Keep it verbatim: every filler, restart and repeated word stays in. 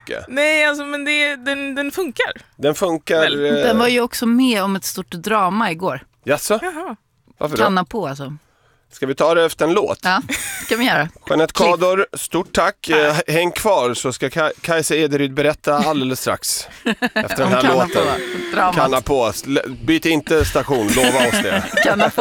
mycket. Nej, alltså, men det, den, den funkar. Den funkar... Väl. Eh... Den var ju också med om ett stort drama igår. Jaså? Jaha. Varför då? Kanna på alltså. Ska vi ta det efter en låt? Ja, kan vi göra. Jeanette Kador, stort tack. Eh, Häng kvar så ska Ka- Kajsa Ederyd berätta alldeles strax. Efter den här Kanna låten. på. Dramat. Kanna på. Byt inte station, lova oss det. Kanna på.